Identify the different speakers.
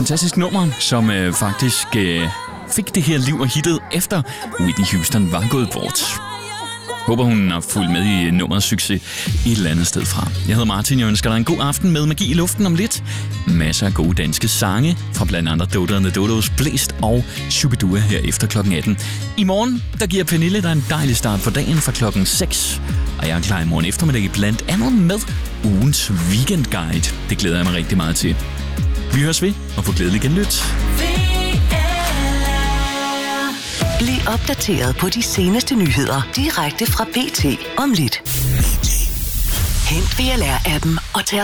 Speaker 1: fantastisk nummer, som faktisk fik det her liv og hittet efter Whitney Houston var gået bort. Håber, hun har fulgt med i nummerets succes et eller andet sted fra. Jeg hedder Martin, jeg ønsker dig en god aften med Magi i luften om lidt. Masser af gode danske sange fra blandt andet Dodo and the Dodos, Blæst og Shubidua her efter klokken 18. I morgen, der giver Pernille dig en dejlig start på dagen fra klokken 6. Og jeg er klar i morgen eftermiddag blandt andet med ugens weekendguide. Det glæder jeg mig rigtig meget til. Vi høres ved og få glædelig genlyt.
Speaker 2: Bliv opdateret på de seneste nyheder direkte fra BT om lidt. Hent VLR-appen og tag